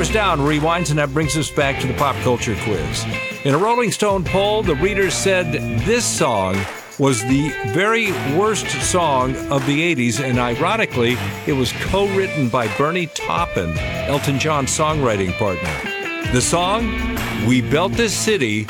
hours down rewinds, and that brings us back to the pop culture quiz. In a Rolling Stone poll, the readers said this song was the very worst song of the 80s, and ironically, it was co-written by Bernie Taupin, Elton John's songwriting partner. The song, We Built This City